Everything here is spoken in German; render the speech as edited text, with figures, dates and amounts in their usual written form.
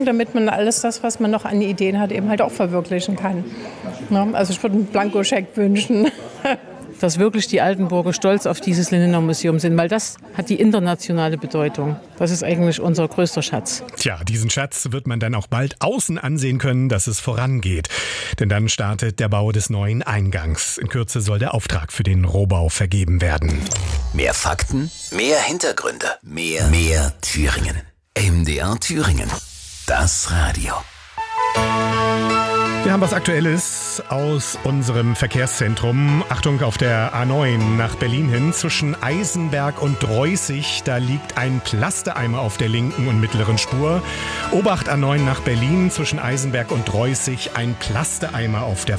damit man alles das, was man noch an Ideen hat, eben halt auch verwirklichen kann. Ja, also ich würde einen Blankoscheck wünschen. Dass wirklich die Altenburger stolz auf dieses Lindenau-Museum sind, weil das hat die internationale Bedeutung. Das ist eigentlich unser größter Schatz. Tja, diesen Schatz wird man dann auch bald außen ansehen können, dass es vorangeht. Denn dann startet der Bau des neuen Eingangs. In Kürze soll der Auftrag für den Rohbau vergeben werden. Mehr Fakten, mehr Hintergründe, mehr Thüringen. MDR Thüringen. Das Radio. Wir haben was Aktuelles aus unserem Verkehrszentrum. Achtung, auf der A9 nach Berlin hin zwischen Eisenberg und Dreußig. Da liegt ein Plasteeimer auf der linken und mittleren Spur. Obacht A9 nach Berlin zwischen Eisenberg und Dreußig. Ein Plasteeimer auf der